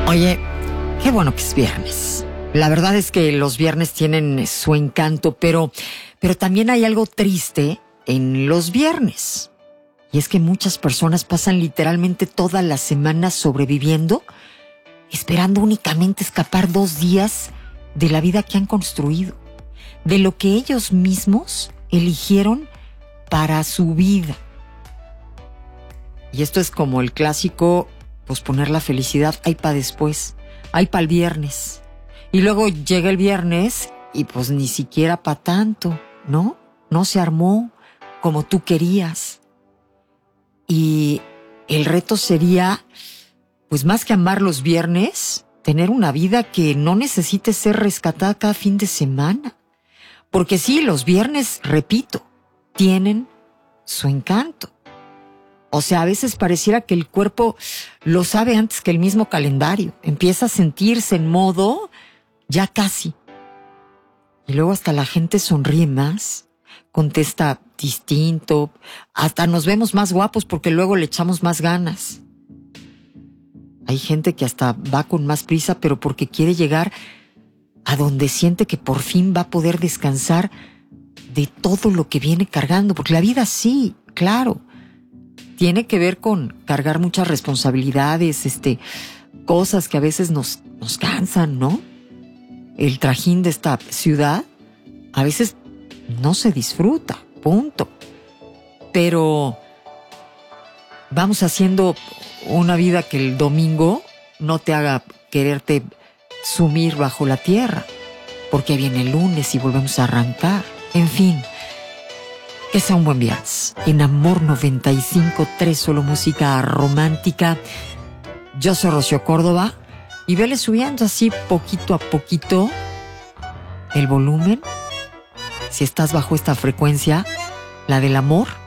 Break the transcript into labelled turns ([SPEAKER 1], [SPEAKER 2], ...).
[SPEAKER 1] Oye, qué bueno que es viernes. La verdad es que los viernes tienen su encanto, pero también hay algo triste en los viernes. Y es que muchas personas pasan literalmente toda la semana sobreviviendo, esperando únicamente escapar 2 días de la vida que han construido, de lo que ellos mismos eligieron para su vida. Y esto es como el clásico posponer la felicidad, hay para después, hay para el viernes. Y luego llega el viernes y pues ni siquiera para tanto, ¿no? No se armó como tú querías. Y el reto sería, pues más que amar los viernes, tener una vida que no necesite ser rescatada cada fin de semana. Porque sí, los viernes, repito, tienen su encanto. O sea, a veces pareciera que el cuerpo lo sabe antes que el mismo calendario. Empieza a sentirse en modo ya casi. Y luego hasta la gente sonríe más, contesta distinto, hasta nos vemos más guapos porque luego le echamos más ganas. Hay gente que hasta va con más prisa, pero porque quiere llegar a donde siente que por fin va a poder descansar de todo lo que viene cargando. Porque la vida sí, claro, tiene que ver con cargar muchas responsabilidades, cosas que a veces nos cansan, ¿no? El trajín de esta ciudad a veces no se disfruta, punto. Pero vamos haciendo una vida que el domingo no te haga quererte sumir bajo la tierra, porque viene el lunes y volvemos a arrancar. En fin, que sea un buen viernes. En Amor 95.3, solo música romántica. Yo soy Rocío Córdoba y vele subiendo así poquito a poquito el volumen. Si estás bajo esta frecuencia, la del amor,